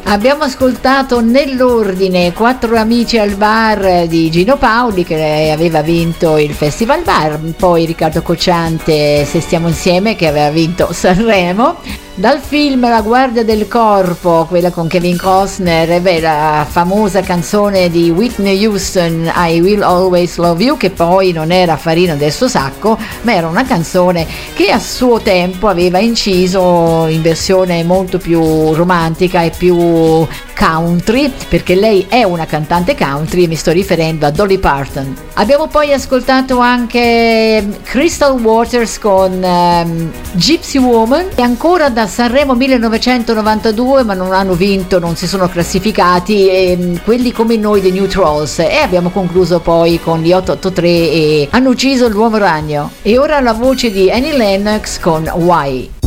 Abbiamo ascoltato nell'ordine Quattro amici al bar di Gino Paoli, che aveva vinto il Festival Bar, poi Riccardo Cocciante, Se stiamo insieme, che aveva vinto Sanremo. Dal film La guardia del corpo, quella con Kevin Costner, la famosa canzone di Whitney Houston, I Will Always Love You, che poi non era farina del suo sacco, ma era una canzone che a suo tempo aveva inciso in versione molto più romantica e più country, perché lei è una cantante country, e mi sto riferendo a Dolly Parton. Abbiamo poi ascoltato anche Crystal Waters con Gypsy Woman, e ancora da Sanremo 1992, ma non hanno vinto, non si sono classificati, quelli come noi dei New Trolls, e abbiamo concluso poi con gli 883 e Hanno ucciso l'uomo ragno. E ora la voce di Annie Lennox con Why.